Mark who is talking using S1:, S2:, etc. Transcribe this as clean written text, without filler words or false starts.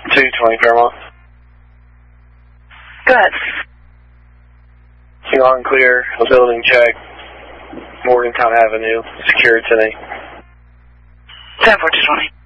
S1: 220 Paramount.
S2: Go ahead.
S1: You're on clear, a building check, Morgantown Avenue, secured today.
S2: 10-4-220.